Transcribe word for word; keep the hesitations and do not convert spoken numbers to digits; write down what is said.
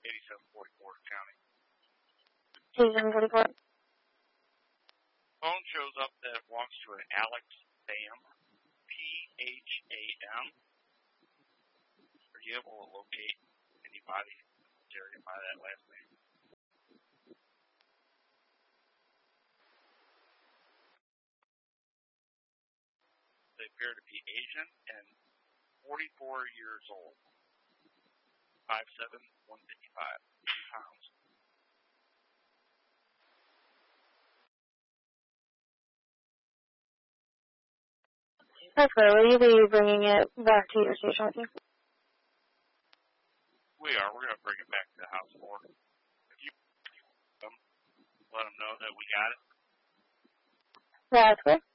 eighty-seven forty-four County. eighty-seven forty-four. Phone shows up that it walks to an Alex Pham, P H A M. Are you able to locate anybody in this area by that last name? They appear to be Asian and forty-four years old. five seven, one fifty-five pounds. That's good. Will you be bringing it back to your station with you? We are. We're going to bring it back to the house floor. If you um, let them know that we got it. That's good.